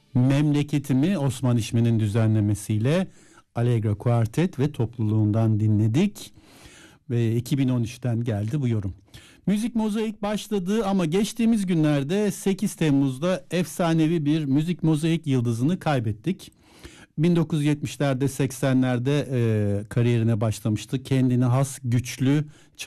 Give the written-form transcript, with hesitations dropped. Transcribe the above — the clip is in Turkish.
Memleketimi Osman İşmen'in düzenlemesiyle Allegro Quartet ve topluluğundan dinledik. Ve 2013'ten geldi bu yorum. Müzik Mozaik başladı ama geçtiğimiz günlerde 8 Temmuz'da efsanevi bir müzik mozaik yıldızını kaybettik. 1970'lerde 80'lerde kariyerine başlamıştı. Kendine has güçlü